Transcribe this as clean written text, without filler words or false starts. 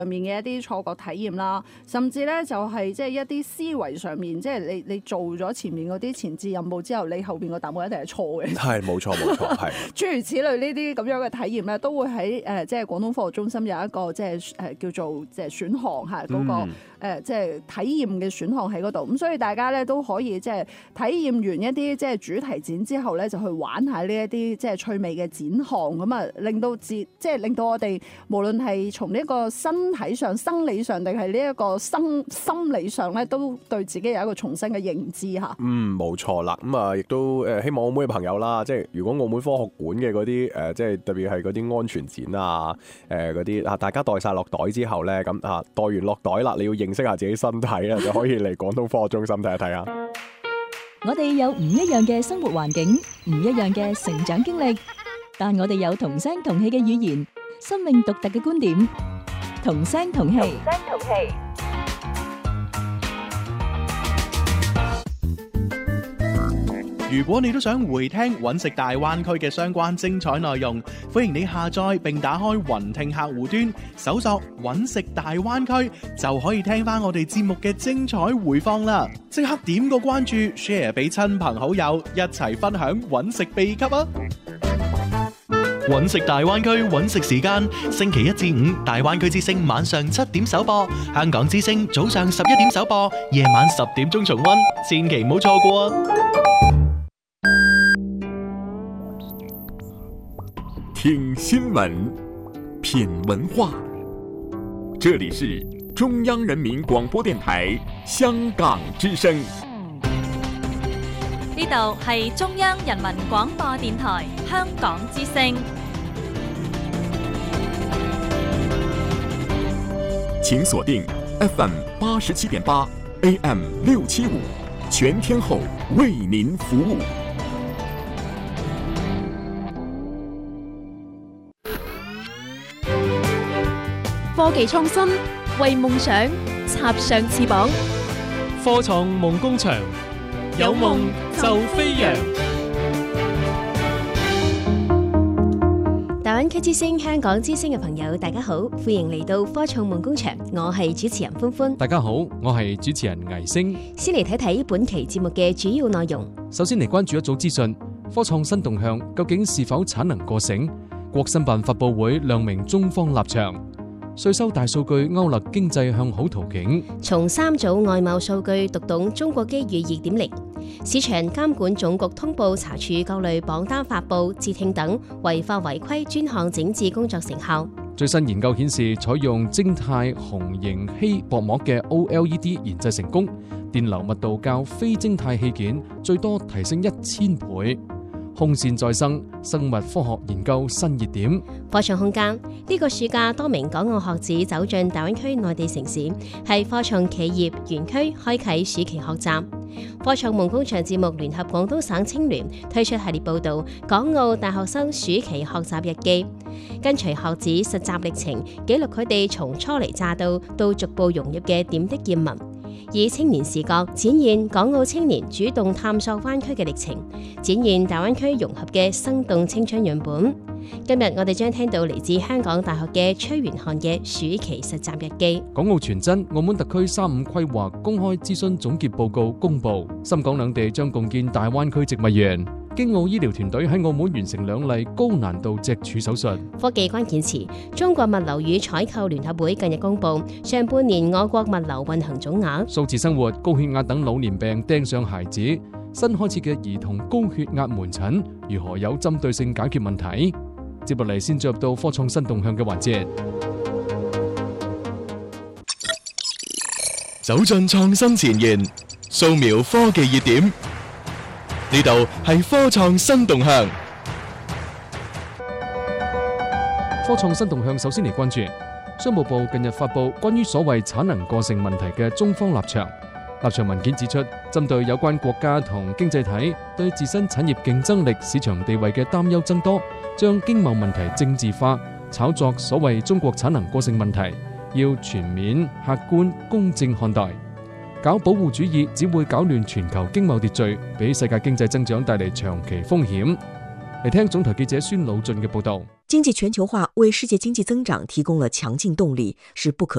面嘅一啲錯覺體驗啦，甚至咧就係即係一啲思維上面，即係你做咗前面嗰啲前置任務之後，你後邊個答案一定係錯嘅。 係冇錯，係諸如此類呢啲咁樣嘅體驗咧，都會喺即係廣東科學中心有一個即係叫做即係選項嚇嗰個即係體驗嘅選項喺嗰度。咁所以大家咧都可以即係體驗完一啲即係主題展之後咧，就去玩下呢一啲即係趣味嘅展項，咁啊令到我哋無論係從呢個身體上、生理上，定係呢一個心理上咧，都對自己有一個重新嘅認知嚇。 冇錯啦。咁啊，亦都希望澳門嘅朋友啦，即係如果澳門科學館嘅嗰啲即係特別係嗰啲安全展啊，嗰啲啊，大家袋晒落袋之後咧，咁啊袋完落袋啦，你要認識下自己身體啦，就可以嚟廣東科學中心睇一睇啊。 我哋有唔一樣嘅生活環境，唔一樣嘅成長經歷，但我哋有同聲同氣嘅語言，生命獨特嘅觀點，同聲同氣。 如果你都想回聽揾食大灣區嘅相關精彩內容，歡迎你下載並打開雲聽客戶端，搜索揾食大灣區，就可以聽翻我哋節目嘅精彩回放啦！即刻點個關注 ，share 俾親朋好友，一齊分享揾食秘笈啊！揾食大灣區揾食時間，星期一至五大灣區之聲晚上7點首播，香港之聲早上11點首播，夜晚10點鐘重溫，千祈唔好錯過啊！ 聽新聞，品文化，這裡是中央人民廣播電台香港之聲。 呢度係中央人民廣播電台香港之聲。 請鎖定 FM 87.8 AM 675，全天候為您服務。 科技創新，為夢想插上翅膀。 科創夢工場，有夢就飛揚。 大灣區之聲、香港之聲嘅朋友，大家好，歡迎嚟到科創夢工場，我係主持人歡歡。 大家好，我係主持人倪星。 先嚟睇睇本期節目嘅主要內容。 首先嚟關注一組資訊，科創新動向究竟是否產能過剩？國新辦發佈會亮明中方立場。稅收大數據勾勒經濟向好途徑， 從3組外貿數據讀懂中國機遇2.0。市場監管總局通報查處各類榜單發佈、截聽等違法違規專項整治工作成效。 最新研究顯示，採用晶態虹形烯薄膜嘅 OLED 研製成功，電流密度較非晶態器件最多提升1000倍。空線再生，生物科學研究新熱點。 科創空間呢個暑假，多名港澳學子走進大灣區內地城市，係科創企業園區開啟暑期學習。科創夢工場節目聯合廣東省青聯推出系列報導《港澳大學生暑期學習日記》，跟隨學子實習歷程，記錄佢哋從初嚟乍到逐步融入嘅點滴見聞。以青年視角展現港澳青年主動探索灣區嘅歷程，展現大灣區融合嘅生動青春樣本。今日我哋將聽到嚟自香港大學嘅崔元漢嘅暑期實習日記。 港澳傳真，澳門特區3.5規劃公開諮詢總結報告公布，深港兩地將共建大灣區植物園。京澳醫療團隊喺澳門完成2例高難度脊柱手術。 科技關鍵詞，中國物流與採購聯合會近日公布，上半年我國物流運行總額。 數字生活，高血壓等老年病盯上孩子，新開設嘅兒童高血壓門診如何有針對性解決問題？接落嚟先進入到科創新動向嘅環節， 走進創新前沿，掃描科技熱點，呢度係科創新動向。 科創新動向首先嚟關注，商務部近日發布關於所謂產能過剩問題嘅中方立場。立場文件指出，針對有關國家同經濟體對自身產業競爭力、市場地位嘅擔憂增多，將經貿問題政治化，炒作所謂中國產能過剩問題，要全面、客觀、公正看待。搞保護主義只會搞亂全球經貿秩序，俾世界經濟增長帶嚟長期風險。嚟聽總台記者孫魯俊嘅報道。 經濟全球化為世界經濟增長提供了強勁動力，是不可